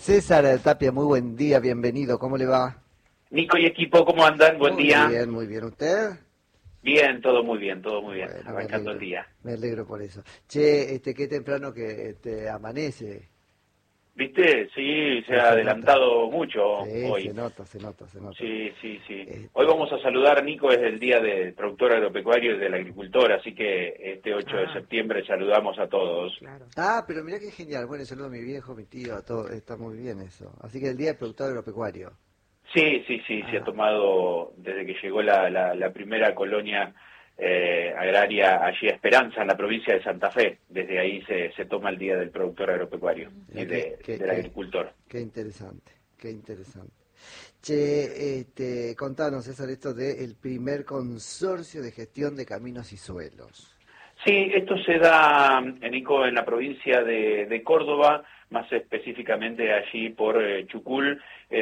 César Tapia, muy buen día, bienvenido, ¿cómo le va? Nico y equipo, ¿cómo andan? Buen día. Muy bien, ¿usted? Bien, todo muy bien, Bueno, arrancando el día. Me alegro por eso. Che, qué temprano que amanece. ¿Viste? Sí, se Sí, ha se nota. adelantado mucho Sí, hoy. se nota. Sí, sí, sí. Hoy Este, vamos a saludar, Nico, es el Día del Productor Agropecuario y del Agricultor, así que este 8 de septiembre saludamos a todos. claro. Pero mirá qué genial. Bueno, saludo a mi viejo, mi tío, a todo, está muy bien eso. Así que el Día del Productor Agropecuario. Sí, sí, sí, se ha tomado desde que llegó la primera colonia agraria allí a Esperanza, en la provincia de Santa Fe. Desde ahí se toma el Día del Productor Agropecuario y del Agricultor. Qué interesante, qué interesante. Che, contanos, César, esto del primer consorcio de gestión de caminos y suelos. Sí, esto se da, Nico, en la provincia de Córdoba, más específicamente allí por Chucul,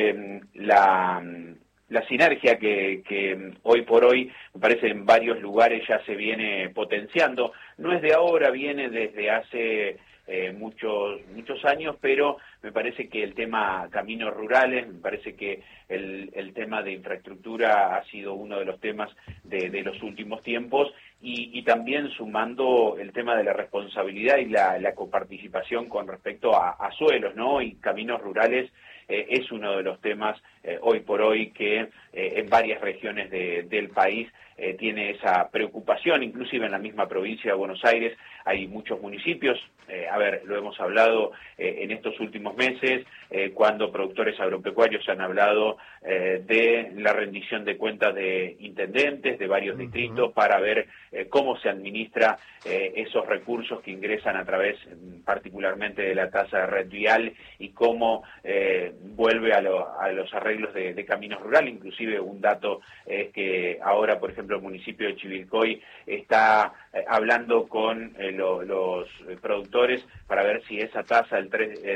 la sinergia que hoy por hoy, me parece, en varios lugares ya se viene potenciando. No es de ahora, viene desde hace muchos años, pero me parece que el tema caminos rurales, me parece que el tema de infraestructura ha sido uno de los temas de los últimos tiempos, y también sumando el tema de la responsabilidad y la coparticipación con respecto a suelos, ¿no? Y caminos rurales es uno de los temas hoy por hoy que en varias regiones del país tiene esa preocupación. Inclusive en la misma provincia de Buenos Aires hay muchos municipios, lo hemos hablado en estos últimos meses, cuando productores agropecuarios han hablado de la rendición de cuentas de intendentes de varios distritos para ver cómo se administra esos recursos que ingresan a través particularmente de la tasa de red vial, y cómo vuelve a los arreglos de caminos rurales. Inclusive un dato es que ahora, por ejemplo, el municipio de Chivilcoy está hablando con los productores para ver si esa tasa, el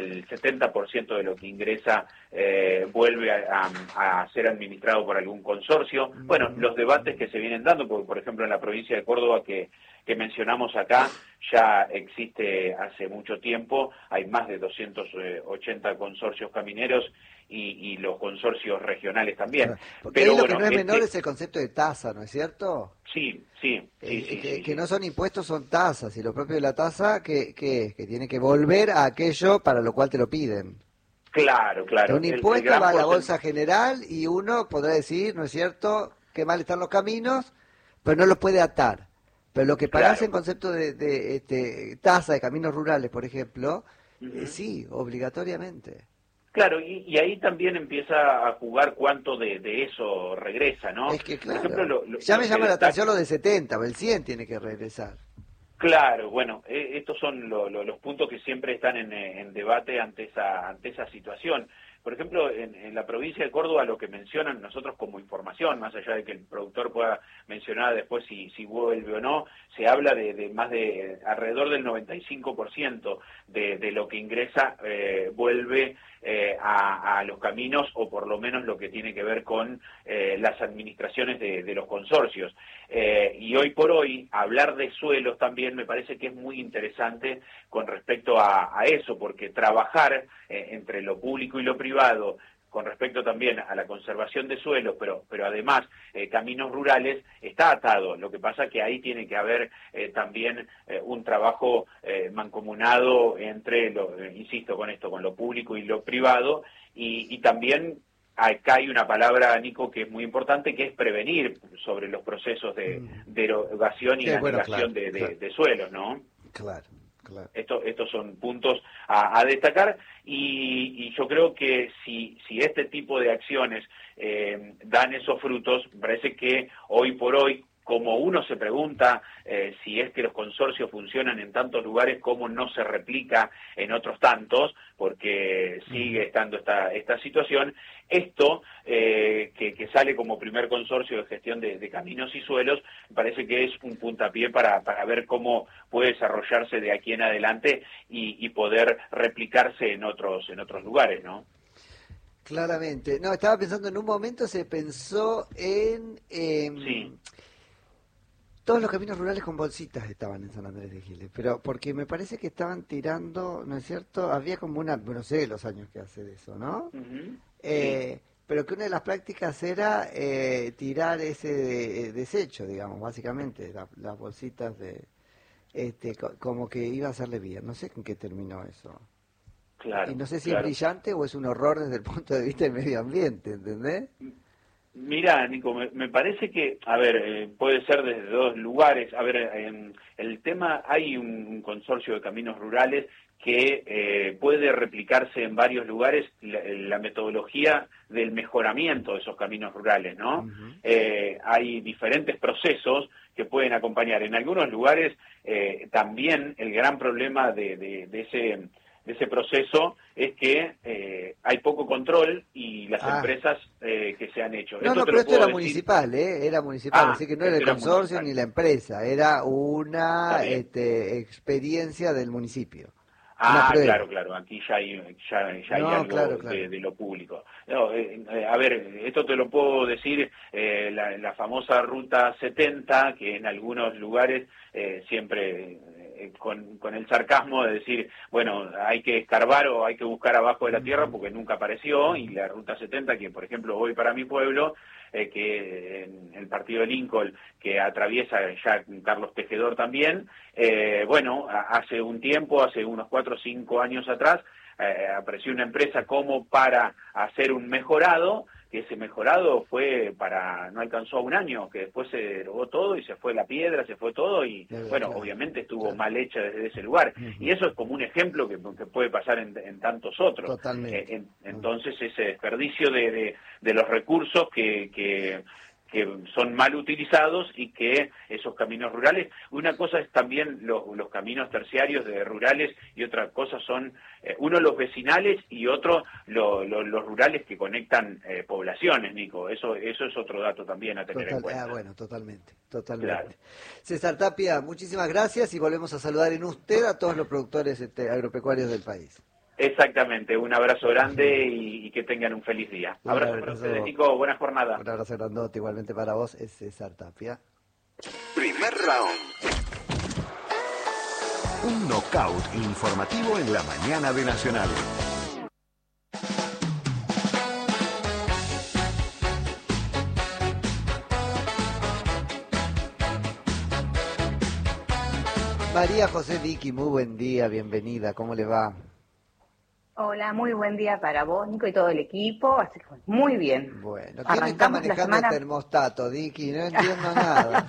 70% de lo que ingresa, vuelve a ser administrado por algún consorcio. Bueno, los debates que se vienen dando, porque por ejemplo en la provincia de Córdoba que mencionamos acá, ya existe hace mucho tiempo, hay más de 280 consorcios camineros y los consorcios regionales también. Porque Pero ahí lo que bueno, no es menor es el concepto de tasa, ¿no es cierto? Sí. Que no son impuestos, son tasas, y lo propio de la tasa que tiene que volver a aquello para lo cual te lo piden. Claro. Que un impuesto va a la bolsa general y uno podrá decir, ¿no es cierto?, que mal están los caminos, pero no los puede atar. Pero lo que pagás en concepto de tasa de caminos rurales, por ejemplo, sí, obligatoriamente. Claro, y ahí también empieza a jugar cuánto de eso regresa, ¿no? Es que Por claro, ejemplo, ya me llama la atención lo de 70, o el 100 tiene que regresar. Claro, bueno, estos son los puntos que siempre están en debate ante esa situación. Por ejemplo, en la provincia de Córdoba, lo que mencionan nosotros como información, más allá de que el productor pueda mencionar después si vuelve o no, se habla de más de alrededor del 95% de lo que ingresa vuelve a los caminos, o por lo menos lo que tiene que ver con las administraciones de los consorcios. Y hoy por hoy, hablar de suelos también me parece que es muy interesante con respecto a eso, porque trabajar entre lo público y lo privado con respecto también a la conservación de suelos, pero además caminos rurales, está atado. Lo que pasa que ahí tiene que haber también un trabajo mancomunado entre, insisto con esto, con lo público y lo privado, y también acá hay una palabra, Nico, que es muy importante, que es prevenir sobre los procesos de erogación y anegación de suelos, ¿no? Claro. Estos son puntos a destacar, y yo creo que si este tipo de acciones dan esos frutos, me parece que hoy por hoy, como uno se pregunta si es que los consorcios funcionan en tantos lugares, ¿cómo no se replica en otros tantos? Porque sigue estando esta situación. Esto, que sale como primer consorcio de gestión de caminos y suelos, me parece que es un puntapié para ver cómo puede desarrollarse de aquí en adelante y poder replicarse en otros lugares, ¿no? Claramente. No, estaba pensando, en un momento se pensó en... Sí. Todos los caminos rurales con bolsitas estaban en San Andrés de Giles, pero porque me parece que estaban tirando, ¿no es cierto? Había como una, no sé los años que hace de eso, ¿no? Sí. Pero que una de las prácticas era tirar ese desecho, digamos, básicamente, las bolsitas de, como que iba a hacerle bien. No sé en qué terminó eso. Claro, Y no sé si claro. es brillante o es un horror desde el punto de vista del medio ambiente, ¿entendés? Mira, Nico, me parece que, a ver, puede ser desde dos lugares. A ver, el tema, hay un consorcio de caminos rurales que puede replicarse en varios lugares la metodología del mejoramiento de esos caminos rurales, ¿no? Uh-huh. Hay diferentes procesos que pueden acompañar. En algunos lugares también el gran problema de ese proceso es que hay poco control y las empresas que se han hecho. No, pero esto era municipal, era municipal, así que no era el consorcio ni la empresa, era una experiencia del municipio. Claro, aquí ya hay algo claro. De lo público. No, a ver, esto te lo puedo decir, la famosa Ruta 70, que en algunos lugares siempre con el sarcasmo de decir, bueno, hay que escarbar o hay que buscar abajo de la tierra porque nunca apareció, y la Ruta 70, que por ejemplo voy para mi pueblo, que en el partido de Lincoln, que atraviesa ya Carlos Tejedor también, bueno, hace un tiempo, hace unos 4 o 5 años atrás, apareció una empresa como para hacer un mejorado, que ese mejorado no alcanzó a un año, que después se derogó todo y se fue la piedra, se fue todo y, bueno, obviamente estuvo mal hecha desde ese lugar. Y eso es como un ejemplo que puede pasar en tantos otros. Totalmente. Entonces ese desperdicio de los recursos que son mal utilizados y que esos caminos rurales, una cosa es también los caminos terciarios de rurales y otra cosa son, uno los vecinales y otro los rurales que conectan poblaciones, Nico. Eso es otro dato también a tener en cuenta. Bueno, totalmente. Claro. César Tapia, muchísimas gracias y volvemos a saludar en usted a todos los productores agropecuarios del país. Exactamente, un abrazo grande y que tengan un feliz día. Abrazo para ustedes, Nico, buena jornada. Un abrazo grandote, igualmente para vos, es César Tapia. Primer round. Un knockout informativo en la mañana de Nacional. María José Vicky, muy buen día, bienvenida, ¿cómo le va? Hola, muy buen día para vos, Nico, y todo el equipo, así que muy bien. Bueno, ¿quién está manejando el termostato, Vicky? No entiendo nada.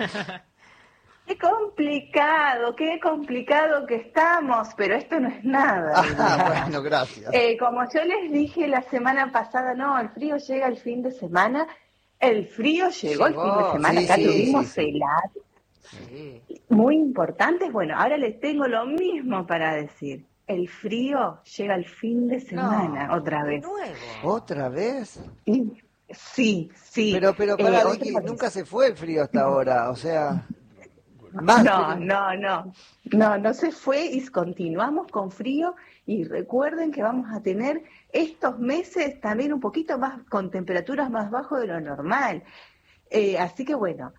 Qué complicado que estamos, pero esto no es nada. Bueno, gracias. Como yo les dije la semana pasada, no, el frío llega el fin de semana. El frío llegó el fin de semana, acá tuvimos helado. Sí. Muy importantes. Bueno, ahora les tengo lo mismo para decir. El frío llega el fin de semana, otra vez. ¿De nuevo? ¿Otra vez? Sí. Pero para Vicky, nunca se fue el frío hasta ahora, o sea... No se fue y continuamos con frío y recuerden que vamos a tener estos meses también un poquito más con temperaturas más bajo de lo normal. Así que bueno,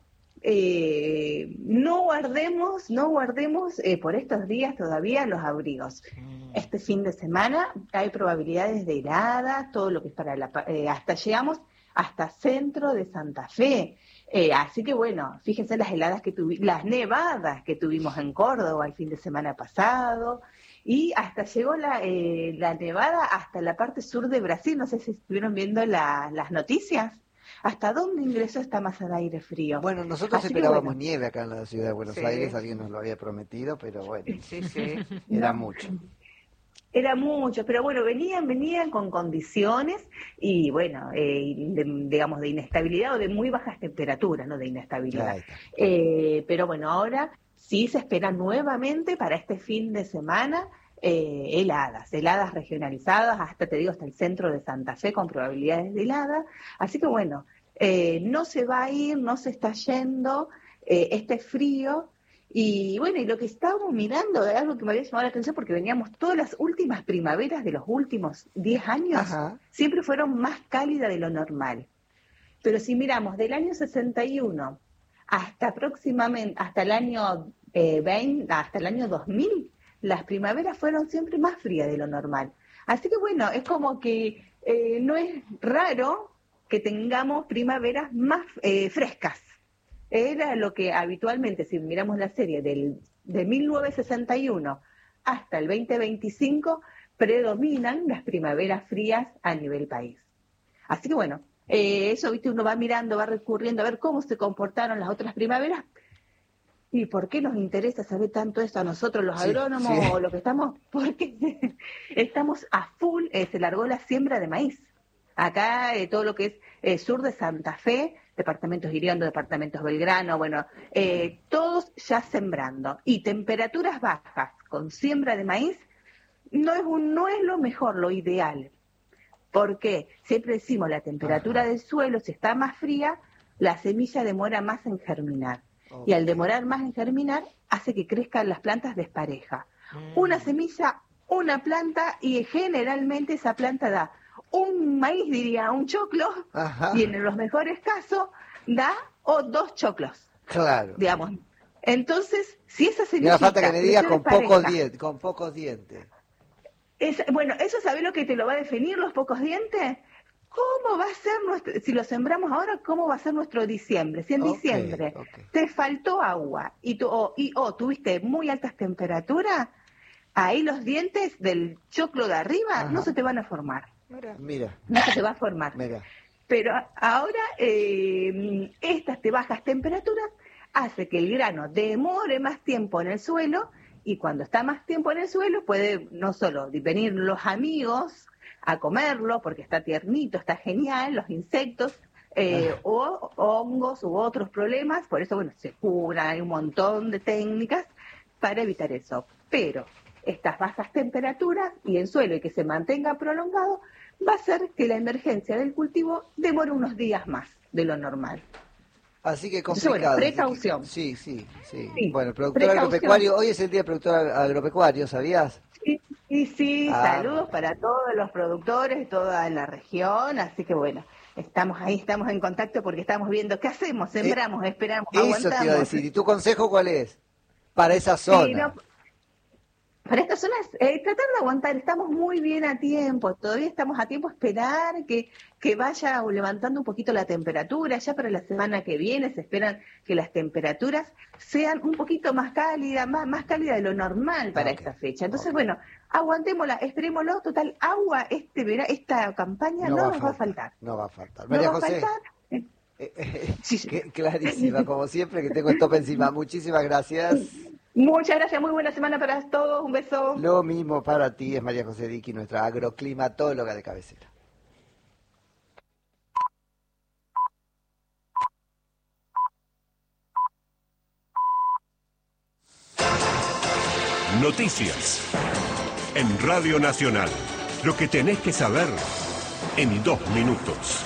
no guardemos por estos días todavía los abrigos. Este fin de semana hay probabilidades de heladas, todo lo que es para hasta llegamos hasta centro de Santa Fe. Así que bueno, fíjense las heladas las nevadas que tuvimos en Córdoba el fin de semana pasado, y hasta llegó la nevada hasta la parte sur de Brasil. No sé si estuvieron viendo las noticias. ¿Hasta dónde ingresó esta masa de aire frío? Bueno, nosotros esperábamos nieve acá en la ciudad de Buenos Aires, alguien nos lo había prometido, pero bueno, era mucho. Era mucho, pero bueno, venían con condiciones y bueno, digamos de inestabilidad o de muy bajas temperaturas, no de inestabilidad. Pero bueno, ahora sí se espera nuevamente para este fin de semana heladas regionalizadas, hasta el centro de Santa Fe con probabilidades de helada. Así que bueno, no se va a ir, no se está yendo este frío. Y bueno, y lo que estábamos mirando es algo que me había llamado la atención porque veníamos todas las últimas primaveras de los últimos 10 años, siempre fueron más cálidas de lo normal. Pero si miramos del año 61 hasta el año 2000, las primaveras fueron siempre más frías de lo normal. Así que bueno, es como que no es raro que tengamos primaveras más frescas. Era lo que habitualmente, si miramos la serie de 1961 hasta el 2025, predominan las primaveras frías a nivel país. Así que bueno, eso, viste, uno va mirando, va recurriendo a ver cómo se comportaron las otras primaveras. ¿Y por qué nos interesa saber tanto esto a nosotros los agrónomos o lo que estamos? Porque estamos a full, se largó la siembra de maíz. Acá todo lo que es sur de Santa Fe, departamentos Iriondo, departamentos Belgrano, bueno, todos ya sembrando. Y temperaturas bajas con siembra de maíz no es lo mejor, lo ideal. Porque siempre decimos, la temperatura del suelo, si está más fría, la semilla demora más en germinar. Okay. Y al demorar más en germinar, hace que crezcan las plantas despareja. Una semilla, una planta, y generalmente esa planta da un maíz, diría, un choclo, y en los mejores casos da 2 choclos. Claro. Digamos. Entonces, si esa semilla... Me falta que me digas con pocos dientes. Bueno, ¿eso sabés lo que te lo va a definir, los pocos dientes? ¿Cómo va a ser si lo sembramos ahora, cómo va a ser nuestro diciembre? Si en diciembre te faltó agua y tuviste muy altas temperaturas, ahí los dientes del choclo de arriba no se te van a formar. Mira. No se te va a formar. Mira. Pero ahora estas bajas temperaturas hace que el grano demore más tiempo en el suelo, y cuando está más tiempo en el suelo puede no solo venir los amigos a comerlo porque está tiernito, está genial, los insectos o hongos u otros problemas. Por eso, bueno, se cura, hay un montón de técnicas para evitar eso. Pero estas bajas temperaturas y el suelo, y que se mantenga prolongado, va a hacer que la emergencia del cultivo demore unos días más de lo normal. Así que complicado. Entonces, bueno, precaución. Sí. Bueno, el productor agropecuario, hoy es el día del productor agropecuario, ¿sabías? Sí, saludos para todos los productores, toda la región, así que bueno, estamos en contacto porque estamos viendo qué hacemos, sembramos, esperamos, aguantamos. Eso te iba a decir, ¿y tu consejo cuál es? Para esa zona. Para esta zona es tratar de aguantar, estamos muy bien a tiempo, todavía estamos a tiempo, esperar que vaya levantando un poquito la temperatura. Ya para la semana que viene se esperan que las temperaturas sean un poquito más cálidas, más cálidas de lo normal para esta fecha. Entonces, bueno, aguantémosla, esperémoslo, total, agua esta campaña no nos va a faltar. No va a faltar. María José, clarísima, como siempre, que tengo el tope encima. Muchísimas gracias. Muchas gracias, muy buena semana para todos, un beso. Lo mismo para ti, es María José Diqui, nuestra agroclimatóloga de cabecera. Noticias en Radio Nacional. Lo que tenés que saber en 2 minutos.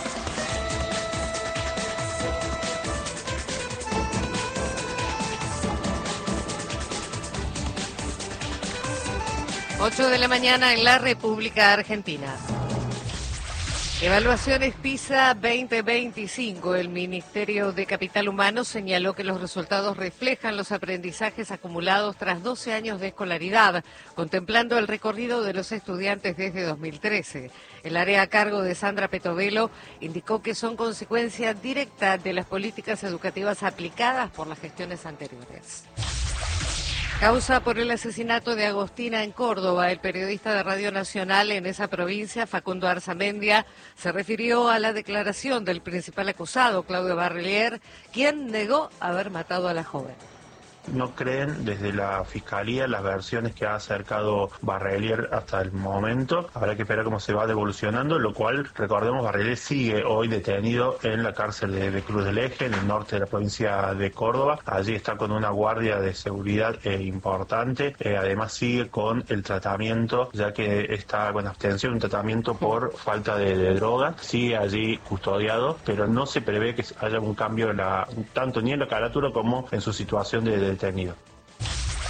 Ocho de la mañana en la República Argentina. Evaluaciones PISA 2025. El Ministerio de Capital Humano señaló que los resultados reflejan los aprendizajes acumulados tras 12 años de escolaridad, contemplando el recorrido de los estudiantes desde 2013. El área a cargo de Sandra Petovelo indicó que son consecuencia directa de las políticas educativas aplicadas por las gestiones anteriores. Causa por el asesinato de Agostina en Córdoba. El periodista de Radio Nacional en esa provincia, Facundo Arzamendia, se refirió a la declaración del principal acusado, Claudio Barrelier, quien negó haber matado a la joven. No creen desde la Fiscalía las versiones que ha acercado Barrelier hasta el momento. Habrá que esperar cómo se va devolucionando, lo cual, recordemos, Barrelier sigue hoy detenido en la cárcel de Cruz del Eje, en el norte de la provincia de Córdoba. Allí está con una guardia de seguridad importante. Además sigue con el tratamiento, ya que está con abstención, un tratamiento por falta de droga. Sigue allí custodiado, pero no se prevé que haya un cambio tanto ni en la carátula como en su situación de detenido.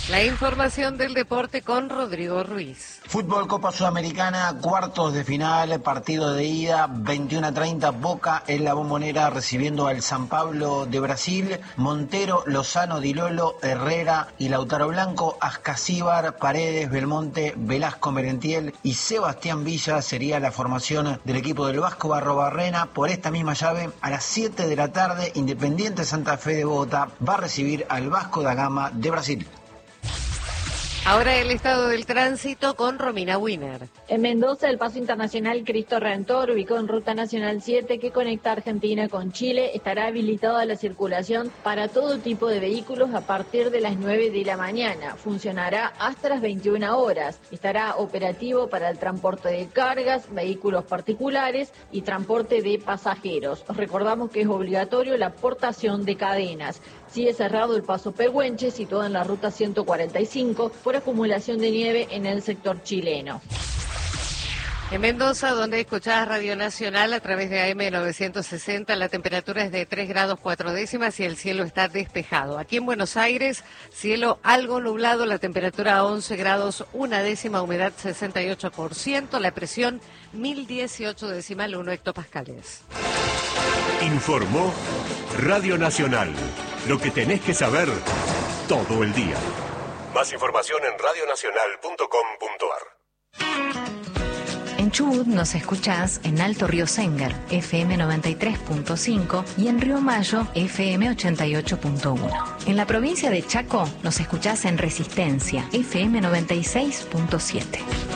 La información del deporte con Rodrigo Ruiz. Fútbol Copa Sudamericana, cuartos de final, partido de ida, 21:30, Boca en la Bombonera recibiendo al San Pablo de Brasil, Montero, Lozano, Di Lolo, Herrera y Lautaro Blanco, Ascasíbar, Paredes, Belmonte, Velasco, Merentiel y Sebastián Villa sería la formación del equipo del Vasco Barrobarrena. Por esta misma llave, a las 7 de la tarde, Independiente Santa Fe de Bogotá va a recibir al Vasco da Gama de Brasil. Ahora el estado del tránsito con Romina Wiener. En Mendoza, el paso internacional Cristo Redentor, ubicado en Ruta Nacional 7, que conecta Argentina con Chile, estará habilitado a la circulación para todo tipo de vehículos a partir de las 9 de la mañana. Funcionará hasta las 21 horas. Estará operativo para el transporte de cargas, vehículos particulares y transporte de pasajeros. Recordamos que es obligatorio la portación de cadenas. Sigue cerrado el paso Pehuenche, situado en la ruta 145, por acumulación de nieve en el sector chileno. En Mendoza, donde escuchás Radio Nacional a través de AM 960, la temperatura es de 3 grados 4 décimas y el cielo está despejado. Aquí en Buenos Aires, cielo algo nublado, la temperatura a 11 grados 1 décima, humedad 68%, la presión 1018,1 hectopascales. Informó Radio Nacional. Lo que tenés que saber todo el día. Más información en radionacional.com.ar. En Chubut nos escuchás en Alto Río Sénger, FM 93.5 y en Río Mayo, FM 88.1. En la provincia de Chaco nos escuchás en Resistencia, FM 96.7.